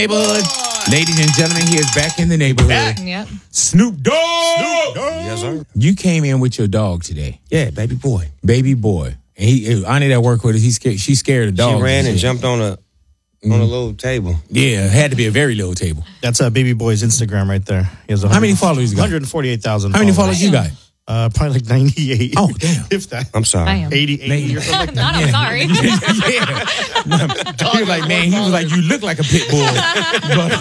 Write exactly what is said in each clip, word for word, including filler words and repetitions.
Neighborhood. Ladies and gentlemen, he is back in the neighborhood. Yep. Snoop Dogg. Snoop Dogg. Yes, sir. You came in with your dog today. Yeah, baby boy. Baby boy. And he, Ani that work with us, he scared, she scared of dogs. She ran and, and jumped on a mm-hmm. on a little table. Yeah, it had to be a very little table. That's uh, Baby Boy's Instagram right there. He has How many followers you got? one hundred forty-eight thousand. How many followers you got? Uh, probably like ninety-eight. Oh, damn. If that. I'm sorry. I am. eighty-eight or something like Not, that. I'm sorry. yeah. He was like, man, he was like, you look like a pit bull. But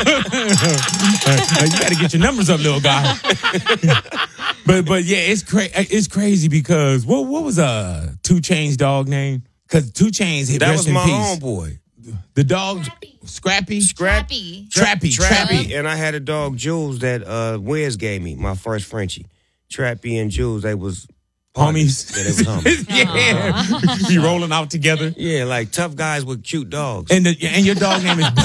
you got to get your numbers up, little guy. but but yeah, it's crazy. It's crazy because what what was uh two Chainz dog name? Because two Chainz hit That rest was in my peace. homeboy. The dog, Scrappy, Trappy. Trappy, Trappy. And I had a dog, Jules, that uh, Wes gave me, my first Frenchie. Trappy and Jules, they was Homies. Yeah, they was homies. Yeah. Be rolling out together. Yeah, like tough guys with cute dogs. And the, and your dog name is...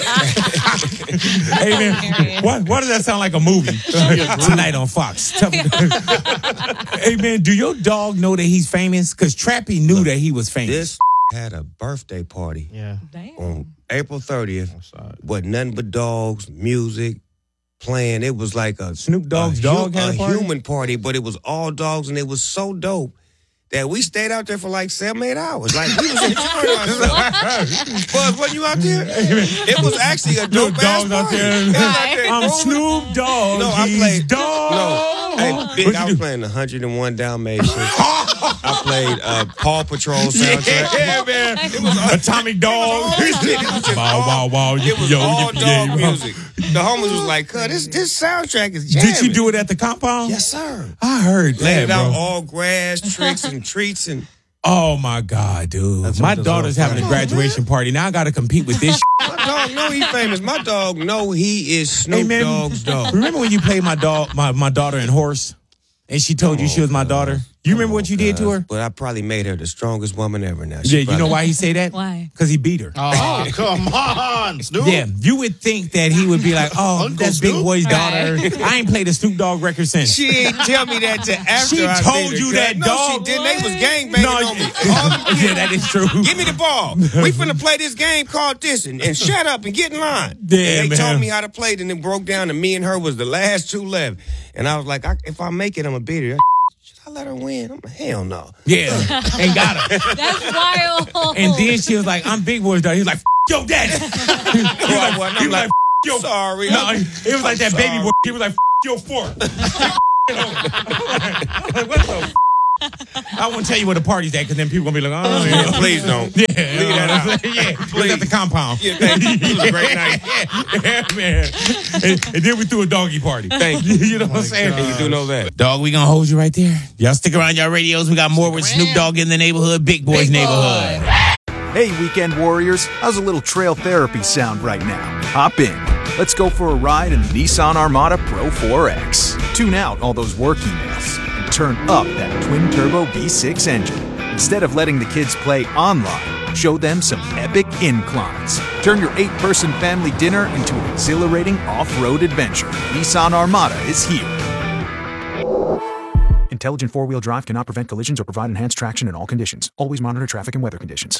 Hey, man, why, why does that sound like a movie? Tonight on Fox. Tough- Hey, man, do your dog know that he's famous? Because Trappy knew Look, that he was famous. This had a birthday party Yeah. Damn. on April thirtieth. What, nothing but dogs, music, playing. It was like a Snoop Dogg's a, dog hu- had a a party? human party, but it was all dogs, and it was so dope that we stayed out there for like seven, eight hours. Like, we was enjoying ourselves. Buzz, wasn't you out there? It was actually a dope ass dogs out party. there. It was out there I'm grooving. Snoop Dogg. No, I he's played dog. No, hey, big, What'd I you was do? playing one hundred and one Dalmatians. I played uh, Paw Patrol soundtrack. Yeah, man. It was Atomic Dog. It was just Wow, all- wow, wow. It was Yo, all yippee, dog yay, music. The homies was like, "Cuz this this soundtrack is jamming." Did you do it at the compound? Yes, sir. I heard Laid that, it out bro. all grass, tricks, and treats, and Oh, my God, dude. That's My what this daughter's all having a fun. graduation party. Now I got to compete with this. my dog know he famous. My dog know he is Snoop Hey, man, Dogg's dog. remember when you played my dog, my, my daughter in Horse, and she told you she was my daughter? You remember what you did to her? But I probably made her the strongest woman ever now. She Yeah, you know probably- why he say that? Why? Because he beat her. Oh, come on, Snoop. Yeah, you would think that he would be like, oh, Uncle that's Big Snoop? Boy's daughter. I ain't played a Snoop Dogg record since. She ain't tell me that till after She I told made her you cut. that, no, dog. she didn't. They was gangbanging No, on me. All the yeah, that is true. Give me the ball. We finna play this game called this, and, and shut up and get in line. Yeah, and they man. told me how to play it, and it broke down, and me and her was the last two left. And I was like, I, if I make it, I'm a beat her. Should I let her win? I'm like, hell no. Yeah, ain't got her. That's wild. And then she was like, I'm Big Boy's daughter. He was like, F- yo, daddy. He was No, I like, wasn't. he I'm was like, like, F- yo. sorry. No, I'm- it was like that I'm baby sorry. boy. He was like, F- your fork. I'm like, what the f- I won't tell you where the party's at because then people going to be like, oh, yeah. Please don't. Yeah, Leave that out. Yeah, please. At the compound. Yeah, thank you. It was a great night. Yeah, man. And, and then we threw a doggy party. Thank you. You know what I'm saying? And you do know that. Dog, we gonna hold you right there. Y'all stick around y'all radios. We got more with Snoop Dogg in the neighborhood, Big Boy's neighborhood. Hey, weekend warriors, how's a little trail therapy sound right now? Hop in. Let's go for a ride in the Nissan Armada Pro four X. Tune out all those work emails and turn up that twin-turbo V six engine. Instead of letting the kids play online, show them some epic inclines. Turn your eight-person family dinner into an exhilarating off-road adventure. Nissan Armada is here. Intelligent four-wheel drive cannot prevent collisions or provide enhanced traction in all conditions. Always monitor traffic and weather conditions.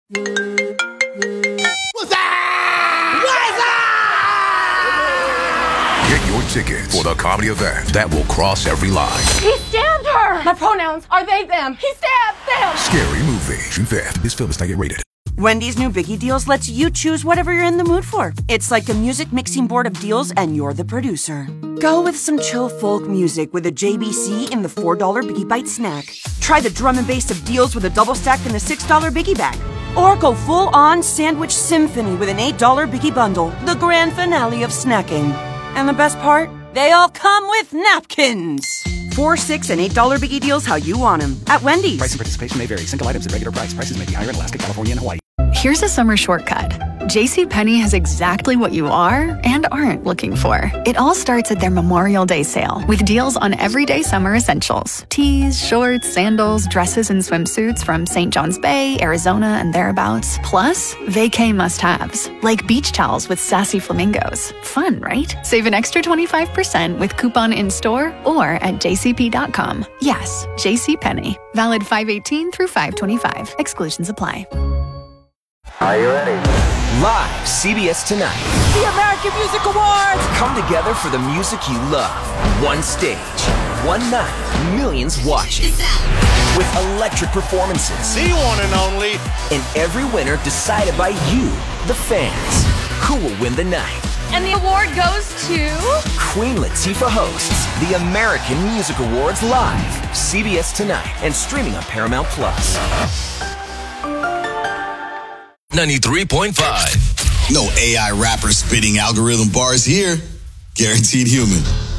Get your tickets for the comedy event that will cross every line. He stabbed her! My pronouns are they, them. He stabbed them! Scary Movie. June fifth. This film is not yet rated. Wendy's new Biggie Deals lets you choose whatever you're in the mood for. It's like a music mixing board of deals, and you're the producer. Go with some chill folk music with a J B C in the four dollar Biggie Bite snack. Try the drum and bass of deals with a double stack in the six dollar Biggie Bag. Or go full-on sandwich symphony with an eight dollar Biggie Bundle, the grand finale of snacking. And the best part? They all come with napkins. Four, six, and eight dollar Biggie Deals how you want them at Wendy's. Price and participation may vary. Single items at regular price. Prices may be higher in Alaska, California, and Hawaii. Here's a summer shortcut. JCPenney has exactly what you are and aren't looking for. It all starts at their Memorial Day sale with deals on everyday summer essentials. Tees, shorts, sandals, dresses, and swimsuits from Saint John's Bay, Arizona, and thereabouts. Plus, vacay must-haves, like beach towels with sassy flamingos. Fun, right? Save an extra twenty-five percent with coupon in-store or at j c p dot com. Yes, JCPenney. Valid five eighteen through five twenty-five. Exclusions apply. Are you ready? Live C B S Tonight. The American Music Awards! Come together for the music you love. One stage, one night, millions watching. With electric performances. The one and only. And every winner decided by you, the fans. Who will win the night? And the award goes to... Queen Latifah hosts the American Music Awards live. C B S Tonight and streaming on Paramount Plus. ninety-three point five. No A I rapper spitting algorithm bars here. Guaranteed human.